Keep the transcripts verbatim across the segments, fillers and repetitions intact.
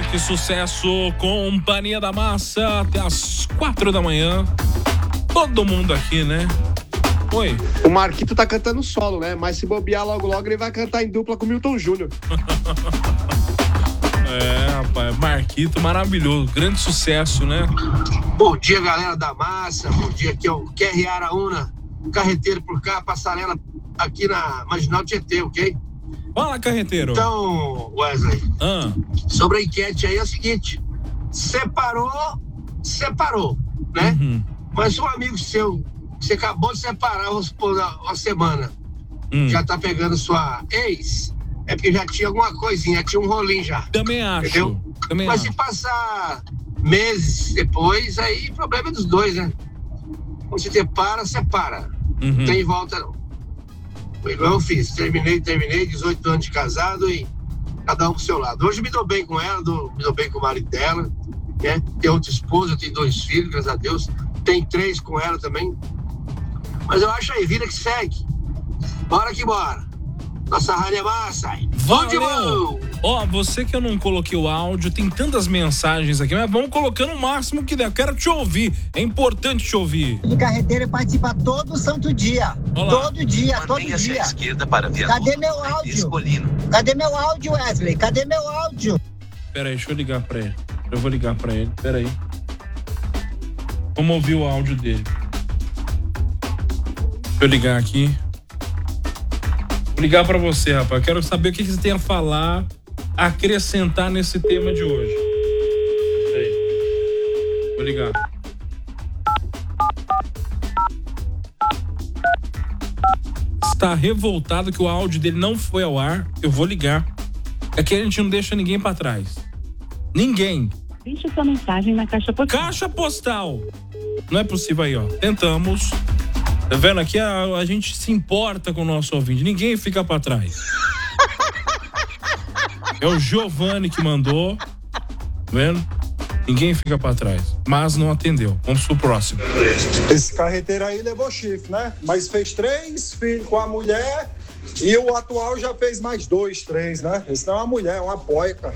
Que sucesso, Companhia da Massa, até as quatro da manhã. Todo mundo aqui, né? Oi. O Marquito tá cantando solo, né? Mas se bobear logo logo, ele vai cantar em dupla com o Milton Júnior. É, rapaz, Marquito, maravilhoso, grande sucesso, né? Bom dia, galera da Massa. Bom dia, aqui é o Kerry Araúna, carreteiro por cá, passarela aqui na Marginal Tietê, ok? Fala, carreteiro. Então, Wesley, ah. sobre a enquete aí é o seguinte: separou, separou, né? Uhum. Mas se um amigo seu, que você acabou de separar, vamos supor, uma semana, hum. já tá pegando sua ex, é porque já tinha alguma coisinha, tinha um rolinho já. Também acho. Entendeu? Também Mas acho. se passar meses depois, aí o problema é dos dois, né? Quando se separa, separa. Uhum. Não tem volta, não. Foi igual eu fiz. Terminei, terminei, dezoito anos de casado e cada um pro seu lado. Hoje me dou bem com ela, dou, me dou bem com o marido dela, né? Tem outra esposa, tem dois filhos, graças a Deus. Tem três com ela também. Mas eu acho aí, vida que segue. Bora que bora. Nossa rádio é massa. Valeu! Ó, você que eu não coloquei o áudio, tem tantas mensagens aqui, mas vamos colocando o máximo que der. Eu quero te ouvir, é importante te ouvir. De carreteira participa todo santo dia. Olá. Todo dia, todo Mantenha-se dia. à esquerda para viaduto. Cadê meu áudio? Escolino. Cadê meu áudio, Wesley? Cadê meu áudio? Pera aí, deixa eu ligar pra ele. Eu vou ligar pra ele, pera aí. Vamos ouvir o áudio dele. Deixa eu ligar aqui. Vou ligar pra você, rapaz. Quero saber o que você tem a falar, acrescentar nesse tema de hoje. Peraí. Vou ligar. Está revoltado que o áudio dele não foi ao ar. Eu vou ligar. É que a gente não deixa ninguém pra trás. Ninguém. Deixe sua mensagem na caixa postal. Caixa postal. Não é possível aí, ó. Tentamos. Tá vendo? Aqui a, a gente se importa com o nosso ouvinte. Ninguém fica pra trás. É o Giovanni que mandou. Tá vendo? Ninguém fica pra trás. Mas não atendeu. Vamos pro próximo. Esse carreteiro aí levou chifre, né? Mas fez três filhos com a mulher e o atual já fez mais dois, três, né? Esse não é uma mulher, é uma boia, cara.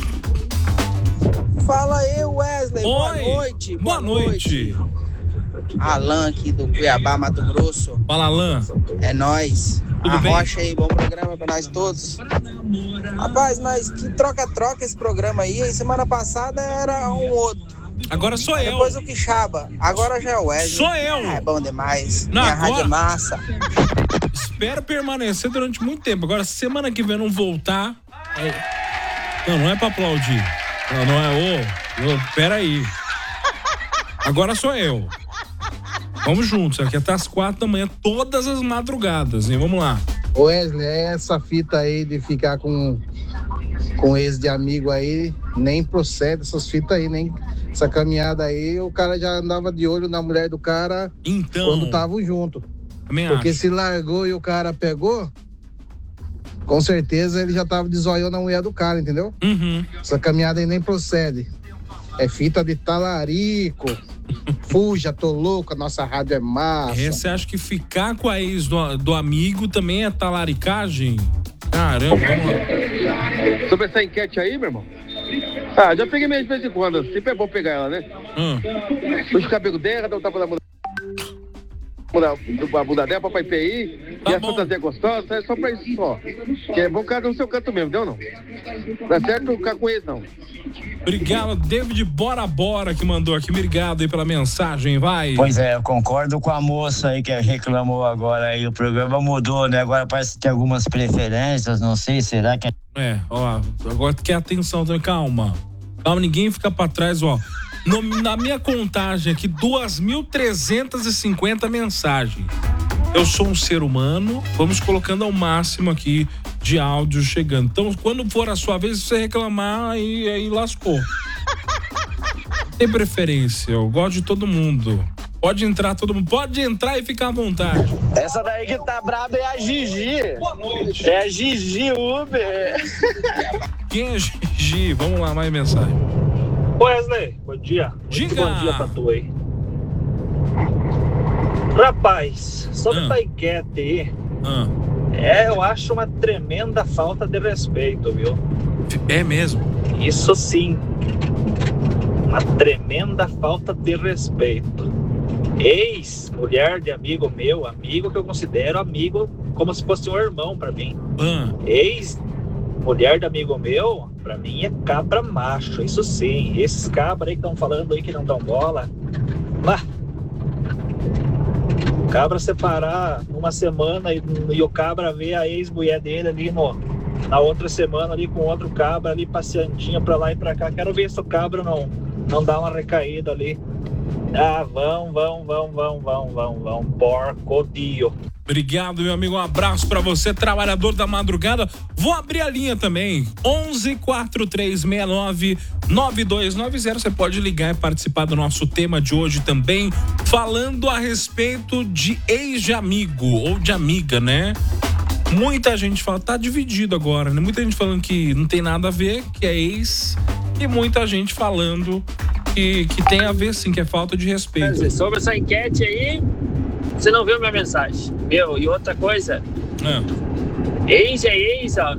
Fala aí, Wesley. Oi. Boa noite. Boa, Boa noite. noite. Alan aqui do Cuiabá, Mato Grosso. Fala, Alan. É nóis. Tudo a bem? Rocha aí, bom programa pra nós todos. Rapaz, mas que troca-troca esse programa aí. Semana passada era um outro. Agora sou eu. Depois o Quixaba. Agora já é o Wesley. Sou eu. É bom demais. Não, Minha agora... rádio é massa. Espero permanecer durante muito tempo. Agora, semana que vem não voltar... É... Não, não é pra aplaudir. Não, não é... Ô, ô, peraí. Agora sou eu. Vamos juntos, aqui até as quatro da manhã, todas as madrugadas, hein? Vamos lá. Wesley, essa fita aí de ficar com, com ex de amigo aí, nem procede essas fitas aí, nem essa caminhada aí, o cara já andava de olho na mulher do cara então, quando estavam junto. Porque acho. se largou e o cara pegou, com certeza ele já tava de zoião na mulher do cara, entendeu? Uhum. Essa caminhada aí nem procede. É fita de talarico. Fuja, tô louca, nossa rádio é massa. É, você acha que ficar com a ex do, do amigo também é talaricagem? Caramba, vamos lá. Sobre essa enquete aí, meu irmão? Ah, já peguei mesmo de vez em quando. Sempre é bom pegar ela, né? Hum. Os cabelos dela, dá o tapa da muda. A bunda dela, papai P I, tá e a bom. fantasia gostosa, é só pra isso só. Que é bom cada um no seu canto mesmo, deu não? Dá certo ficar com eles, não. Obrigado, David Bora Bora, que mandou aqui. Obrigado aí pela mensagem, vai. Pois é, eu concordo com a moça aí que reclamou agora aí. O programa mudou, né? Agora parece que tem algumas preferências, não sei, será que... É, ó, agora quer atenção também, calma. Calma, ninguém fica pra trás, ó. No, na minha contagem aqui, duas mil trezentas e cinquenta mensagens. Eu sou um ser humano, vamos colocando ao máximo aqui de áudio chegando. Então, quando for a sua vez, você reclamar, aí, aí lascou. Tem preferência, eu gosto de todo mundo. Pode entrar todo mundo, pode entrar e ficar à vontade. Essa daí que tá braba é a Gigi. Boa noite. É a Gigi Uber. Quem é Gigi? Vamos lá, mais mensagem. Wesley, bom dia. Diga. Muito bom dia pra tu aí. Rapaz, sobre ah. essa enquete aí, ah. é, eu acho uma tremenda falta de respeito, viu? É mesmo? Isso sim, uma tremenda falta de respeito. Ex-mulher de amigo meu, amigo que eu considero amigo como se fosse um irmão pra mim. Ah. Ex-mulher de amigo meu, pra mim é cabra macho, isso sim. Esses cabras aí que estão falando aí que não dão bola, lá. O cabra separar uma semana e, e o cabra ver a ex-mulher dele ali no, na outra semana ali com outro cabra ali passeandinha pra lá e pra cá. Quero ver se o cabra não, não dá uma recaída ali. Ah, vão, vão, vão, vão, vão, vão, vão, porco dio. Obrigado, meu amigo. Um abraço pra você, trabalhador da madrugada. Vou abrir a linha também. onze, quatro três seis nove, nove dois nove zero. Você pode ligar e participar do nosso tema de hoje também, falando a respeito de ex de amigo ou de amiga, né? Muita gente fala, tá dividido agora, né? Muita gente falando que não tem nada a ver, que é ex, e muita gente falando que, que tem a ver sim, que é falta de respeito. Sobre essa enquete aí, você não viu minha mensagem. Meu, e outra coisa, é. ex é ex, ó.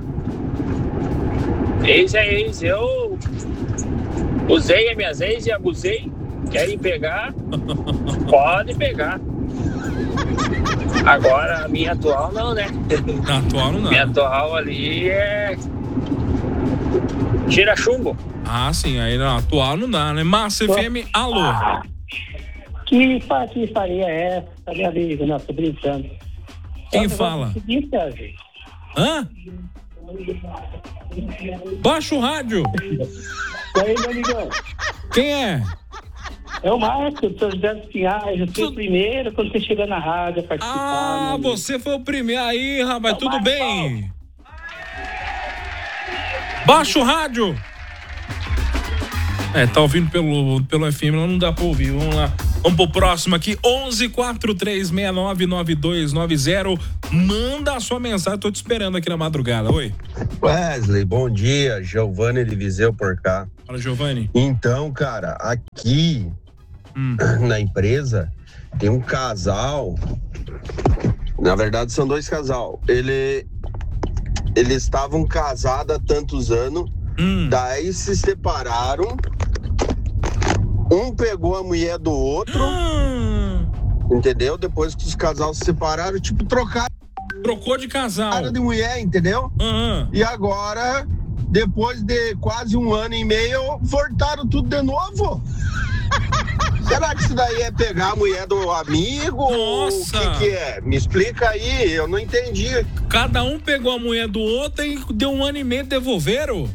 Ex é ex. Eu usei as minhas ex e abusei. Querem pegar? Pode pegar. Agora, a minha atual não, né? A atual não. Minha atual ali é tira chumbo. Ah, sim, aí na atual não dá, né? Massa F M, alô. Que, que faria essa, minha amiga? Não, tô brincando. Quem fala? Seguinte, Hã? Baixa o rádio. E aí, meu amigão? Quem é? É o Marcos, do São José dos Pinhais. Eu fui o primeiro quando você chegou na rádio a participar. Ah, você foi o primeiro. Aí, rapaz, tudo bem? Baixa o rádio. É, tá ouvindo pelo, pelo F M, não dá pra ouvir. Vamos lá. Vamos pro próximo aqui. onze, quatro três seis nove, nove dois nove zero. Manda a sua mensagem. Tô te esperando aqui na madrugada. Oi. Wesley, bom dia. Giovanni de Viseu por cá. Fala, Giovanni. Então, cara, aqui hum. na empresa tem um casal. Na verdade, são dois casal. Ele, eles estavam casados há tantos anos. Hum. Daí se separaram. Um pegou a mulher do outro. Hum. Entendeu? Depois que os casais se separaram, tipo, trocaram. Trocou de casal. Cara de mulher, entendeu? Uhum. E agora, depois de quase um ano e meio, voltaram tudo de novo. Será que isso daí é pegar a mulher do amigo? Nossa! O que que é? Me explica aí, eu não entendi. Cada um pegou a mulher do outro e deu um ano e meio, devolveram?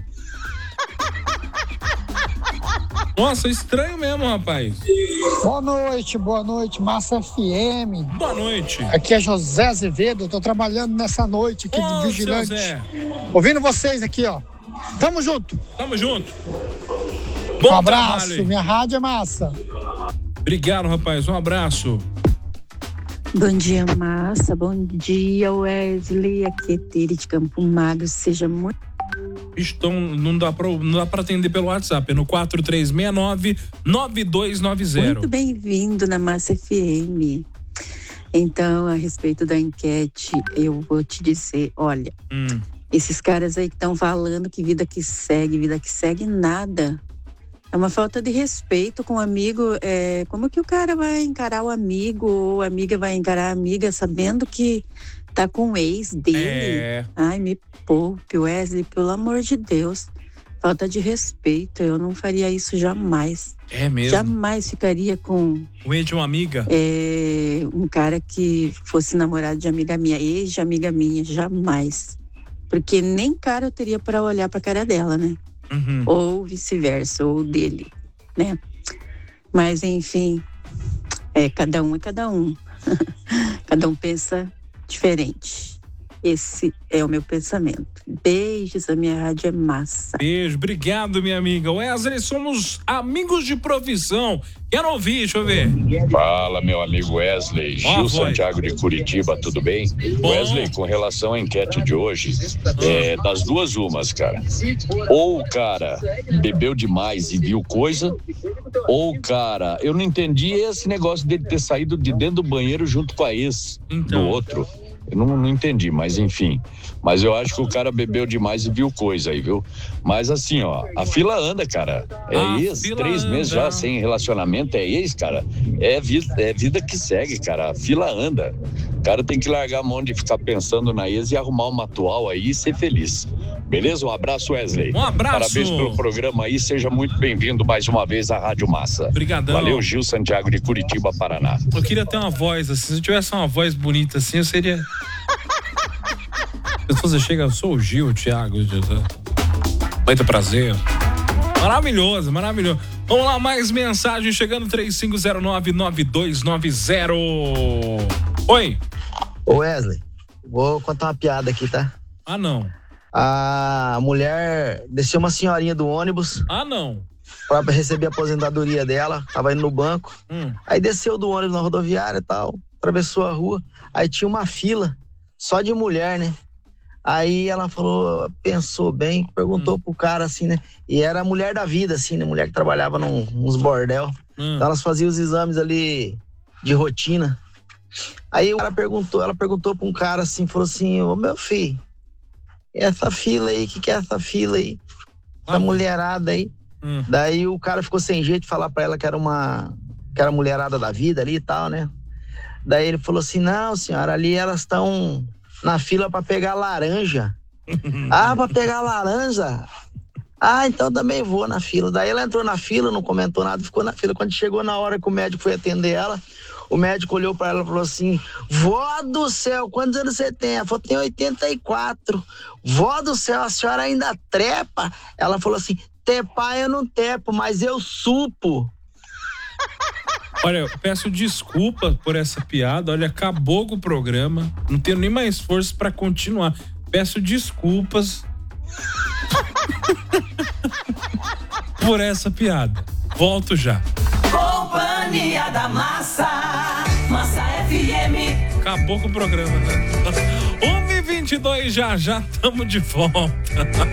Nossa, estranho mesmo, rapaz. Boa noite, boa noite, Massa F M. Boa noite. Aqui é José Azevedo, eu tô trabalhando nessa noite aqui Ô, de vigilante. José. Ouvindo vocês aqui, ó. Tamo junto. Tamo junto. Bom um abraço, trabalho. Minha rádio é massa. Obrigado, rapaz, um abraço. Bom dia, Massa. Bom dia, Wesley. Aqui é Tere de Campo Magro. Seja muito... Então, não dá pra, não dá pra atender pelo WhatsApp, é no quatro três seis nove, nove dois nove zero. Muito bem-vindo na Massa F M. Então, a respeito da enquete, eu vou te dizer, olha, hum. esses caras aí que estão falando que vida que segue, vida que segue, nada. É uma falta de respeito com o amigo. É, como que o cara vai encarar o amigo ou a amiga vai encarar a amiga sabendo que tá com o ex dele? É. Ai, me poupe, Wesley, pelo amor de Deus. Falta de respeito, eu não faria isso jamais. É mesmo? Jamais ficaria com... O ex de uma amiga? É, um cara que fosse namorado de amiga minha, ex de amiga minha, jamais. Porque nem cara eu teria para olhar pra cara dela, né? Uhum. Ou vice-versa, ou dele, né? Mas, enfim, é, cada um é cada um. Cada um pensa diferente. Esse é o meu pensamento. Beijos, a minha rádio é massa. Beijo, obrigado, minha amiga. Wesley, somos amigos de profissão. Quero ouvir, deixa eu ver. Fala, meu amigo Wesley. Gil oh, Santiago de Curitiba, tudo bem? Bom. Wesley, com relação à enquete de hoje, é, das duas umas, cara. Ou o cara bebeu demais e viu coisa, ou o cara... Eu não entendi esse negócio dele ter saído de dentro do banheiro junto com a ex então. do outro. Eu não, não entendi, mas enfim. Mas eu acho que o cara bebeu demais e viu coisa aí, viu? Mas assim, ó, a fila anda, cara. É A ex, fila três meses anda. já sem relacionamento, é ex, cara. É vida, é vida que segue, cara. A fila anda. O cara tem que largar a mão de ficar pensando na ex e arrumar uma atual aí e ser feliz. Beleza? Um abraço, Wesley. Um abraço. Parabéns pelo programa aí. Seja muito bem-vindo mais uma vez à Rádio Massa. Obrigadão. Valeu, Gil Santiago de Curitiba, Paraná. Eu queria ter uma voz assim. Se eu tivesse uma voz bonita assim, eu seria. Se você chega, eu sou o Gil, o Thiago. Muito prazer. Maravilhoso, maravilhoso. Vamos lá, mais mensagem chegando. três cinco zero nove, nove dois nove zero. Oi. Ô Wesley, vou contar uma piada aqui, tá? Ah, não. A mulher desceu uma senhorinha do ônibus. Ah, não. Pra receber a aposentadoria dela. Tava indo no banco. Hum. Aí desceu do ônibus na rodoviária e tal. Atravessou a rua. Aí tinha uma fila só de mulher, né? Aí ela falou, pensou bem, perguntou hum. pro cara assim, né? E era a mulher da vida, assim, né? Mulher que trabalhava num, nos bordel. Hum. Então elas faziam os exames ali de rotina. Aí o cara perguntou, ela perguntou pra um cara assim, falou assim, ô meu filho, essa fila aí, o que que é essa fila aí? Essa ah, mulherada aí. Hum. Daí o cara ficou sem jeito de falar pra ela que era uma, que era mulherada da vida ali e tal, né? Daí ele falou assim, não senhora, ali elas estão na fila pra pegar laranja. Ah, pra pegar laranja? Ah, então também vou na fila. Daí ela entrou na fila, não comentou nada, ficou na fila. Quando chegou na hora que o médico foi atender ela, o médico olhou pra ela e falou assim, vó do céu, quantos anos você tem? Ela falou, tem oitenta e quatro. Vó do céu, a senhora ainda trepa? Ela falou assim, trepar eu não trepo, mas eu supo. Olha, eu peço desculpa por essa piada. Olha, acabou com o programa. Não tenho nem mais força pra continuar. Peço desculpas por essa piada. Volto já. Companhia da Massa, Massa F M. Acabou com o programa, né? uma e vinte e dois, já já estamos de volta.